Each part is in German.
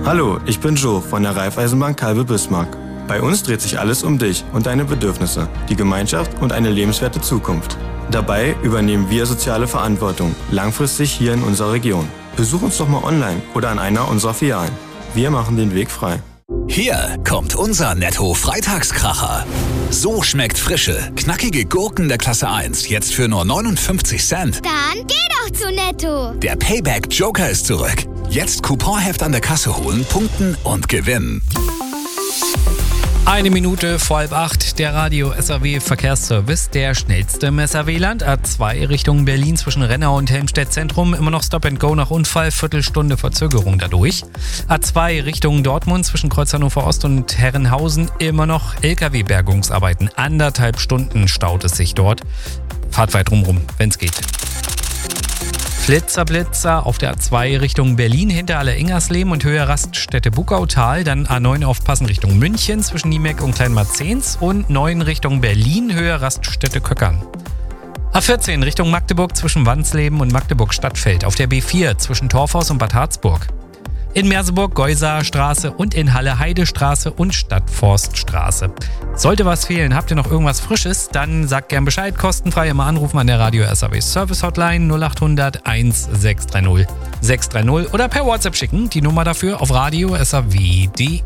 Hallo, ich bin Joe von der Raiffeisenbank Kalbe-Bismarck. Bei uns dreht sich alles um dich und deine Bedürfnisse, die Gemeinschaft und eine lebenswerte Zukunft. Dabei übernehmen wir soziale Verantwortung, langfristig hier in unserer Region. Besuch uns doch mal online oder an einer unserer Filialen. Wir machen den Weg frei. Hier kommt unser Netto-Freitagskracher. So schmeckt frische, knackige Gurken der Klasse 1 jetzt für nur 59 Cent. Dann geh doch zu Netto. Der Payback-Joker ist zurück. Jetzt Couponheft an der Kasse holen, punkten und gewinnen. 1 Minute vor 7:30, der Radio-SAW-Verkehrsservice, der schnellste im SAW-Land. A2 Richtung Berlin zwischen Rennau und Helmstedt Zentrum, immer noch Stop and Go nach Unfall, Viertelstunde Verzögerung dadurch. A2 Richtung Dortmund zwischen Kreuz Hannover Ost und Herrenhausen, immer noch LKW-Bergungsarbeiten. 1,5 Stunden staut es sich dort. Fahrt weit drumrum, wenn's geht. Blitzer auf der A2 Richtung Berlin hinter Aller-Ingersleben und Höhe Raststätte Buckautal. Dann A9 aufpassen Richtung München zwischen Niemeck und Kleinmarzens und 9 Richtung Berlin, Höhe Raststätte Köckern. A14 Richtung Magdeburg zwischen Wansleben und Magdeburg-Stadtfeld. Auf der B4 zwischen Torfhaus und Bad Harzburg. In Merseburg Geusaer Straße und in Halle Heidestraße und Stadtforststraße. Sollte was fehlen, habt ihr noch irgendwas Frisches, dann sagt gern Bescheid, kostenfrei immer anrufen an der Radio-SAW Service Hotline 0800 1630 630 oder per WhatsApp schicken, die Nummer dafür auf radio-SAW.de.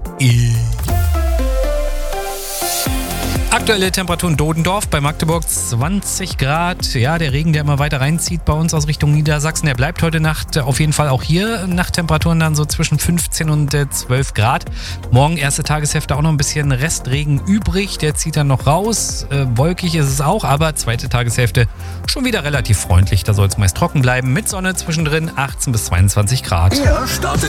Aktuelle Temperaturen Dodendorf bei Magdeburg 20 Grad. Ja, der Regen, der immer weiter reinzieht bei uns aus Richtung Niedersachsen, der bleibt heute Nacht auf jeden Fall auch hier. Nachttemperaturen dann so zwischen 15 und 12 Grad. Morgen erste Tageshälfte auch noch ein bisschen Restregen übrig. Der zieht dann noch raus. Wolkig ist es auch, aber zweite Tageshälfte schon wieder relativ freundlich. Da soll es meist trocken bleiben mit Sonne zwischendrin 18 bis 22 Grad. Ihr startet